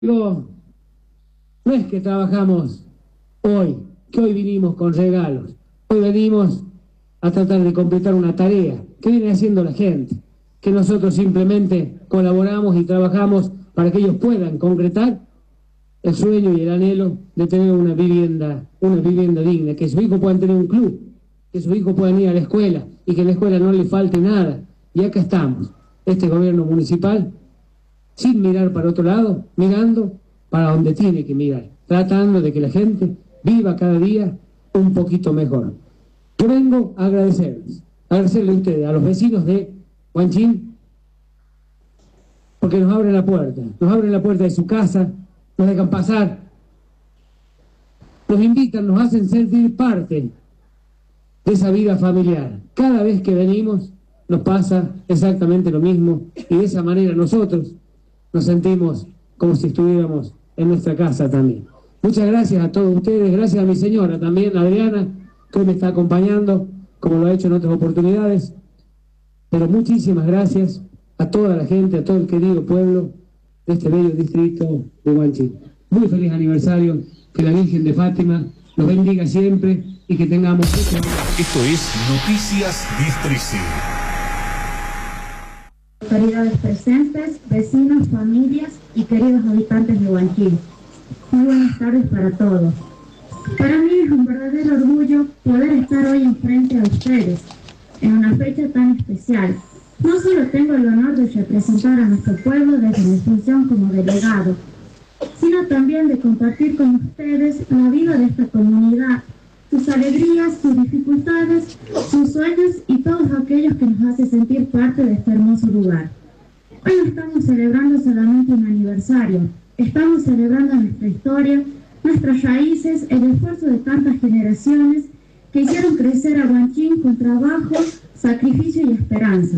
Digo, no es que trabajamos hoy, que hoy vinimos con regalos. Hoy venimos a tratar de completar una tarea que viene haciendo la gente, que nosotros simplemente colaboramos y trabajamos para que ellos puedan concretar el sueño y el anhelo de tener una vivienda digna, que sus hijos puedan tener un club, que sus hijos puedan ir a la escuela y que en la escuela no les falte nada. Y acá estamos, este gobierno municipal, sin mirar para otro lado, mirando para donde tiene que mirar, tratando de que la gente viva cada día un poquito mejor. Yo vengo a agradecerles a ustedes, a los vecinos de Huanchín, porque nos abren la puerta de su casa, nos dejan pasar, nos invitan, nos hacen sentir parte de esa vida familiar. Cada vez que venimos nos pasa exactamente lo mismo y de esa manera nosotros nos sentimos como si estuviéramos en nuestra casa también. Muchas gracias a todos ustedes, gracias a mi señora también, Adriana, que hoy me está acompañando, como lo ha hecho en otras oportunidades, pero muchísimas gracias a toda la gente, a todo el querido pueblo de este bello distrito de Huanchín. Muy feliz aniversario, que la Virgen de Fátima los bendiga siempre y que tengamos... Esto es Noticias Districi. Autoridades presentes, vecinos, familias y queridos habitantes de Huanchín. Muy buenas tardes para todos. Para mí es un verdadero orgullo poder estar hoy enfrente a ustedes, en una fecha tan especial. No solo tengo el honor de representar a nuestro pueblo desde mi función como delegado, sino también de compartir con ustedes la vida de esta comunidad, sus alegrías, sus dificultades, sus sueños y todos aquellos que nos hace sentir parte de este hermoso lugar. Hoy no estamos celebrando solamente un aniversario, estamos celebrando nuestra historia, nuestras raíces, el esfuerzo de tantas generaciones que hicieron crecer a Huanchín con trabajo, sacrificio y esperanza.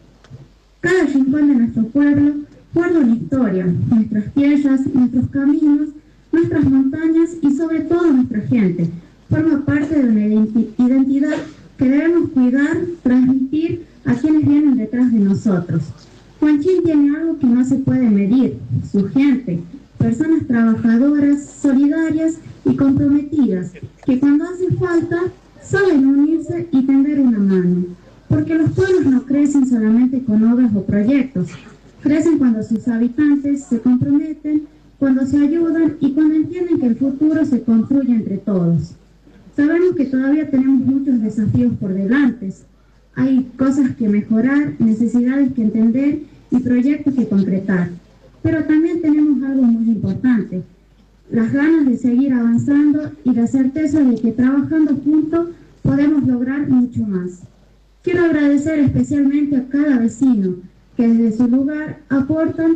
Cada rincón de nuestro pueblo guarda una historia, nuestras tierras, nuestros caminos, nuestras montañas y sobre todo nuestra gente. Forma parte de una identidad que debemos cuidar, transmitir a quienes vienen detrás de nosotros. Huanchín tiene algo que no se puede medir, su gente, personas trabajadoras, solidarias y comprometidas, que cuando hace falta saben unirse y tender una mano. Porque los pueblos no crecen solamente con obras o proyectos, crecen cuando sus habitantes se comprometen, cuando se ayudan y cuando entienden que el futuro se construye entre todos. Sabemos que todavía tenemos muchos desafíos por delante. Hay cosas que mejorar, necesidades que entender y proyectos que concretar. Pero también tenemos algo muy importante, las ganas de seguir avanzando y la certeza de que trabajando juntos podemos lograr mucho más. Quiero agradecer especialmente a cada vecino que desde su lugar aportan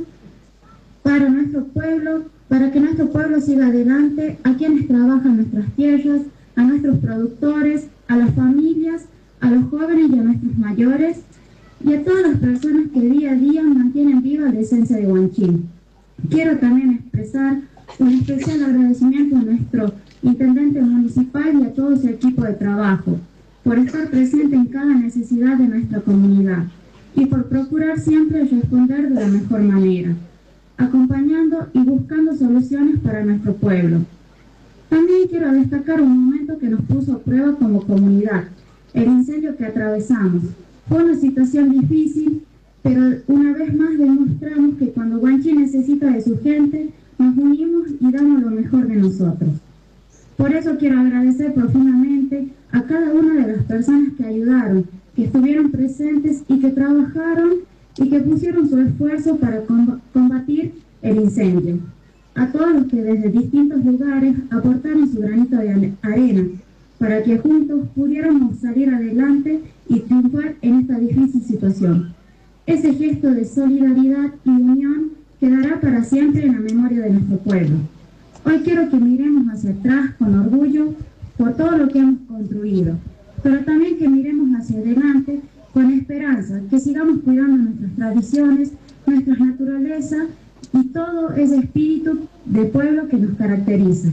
para nuestro pueblo, para que nuestro pueblo siga adelante, a quienes trabajan nuestras tierras, a nuestros productores, a las familias, a los jóvenes y a nuestros mayores, y a todas las personas que día a día mantienen viva la esencia de Huanchín. Quiero también expresar un especial agradecimiento a nuestro intendente municipal y a todo su equipo de trabajo, por estar presente en cada necesidad de nuestra comunidad y por procurar siempre responder de la mejor manera, acompañando y buscando soluciones para nuestro pueblo. También quiero destacar un momento que nos puso a prueba como comunidad, el incendio que atravesamos. Fue una situación difícil, pero una vez más demostramos que cuando Huanchín necesita de su gente, nos unimos y damos lo mejor de nosotros. Por eso quiero agradecer profundamente a cada una de las personas que ayudaron, que estuvieron presentes y que trabajaron y que pusieron su esfuerzo para combatir el incendio. A todos los que desde distintos lugares aportaron su granito de arena para que juntos pudiéramos salir adelante y triunfar en esta difícil situación. Ese gesto de solidaridad y unión quedará para siempre en la memoria de nuestro pueblo. Hoy quiero que miremos hacia atrás con orgullo por todo lo que hemos construido, pero también que miremos hacia adelante con esperanza, que sigamos cuidando nuestras tradiciones, nuestra naturaleza y todo ese espíritu de pueblo que nos caracteriza.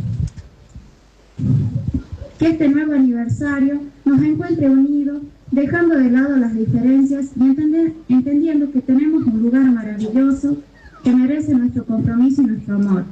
Que este nuevo aniversario nos encuentre unidos, dejando de lado las diferencias y entendiendo que tenemos un lugar maravilloso que merece nuestro compromiso y nuestro amor.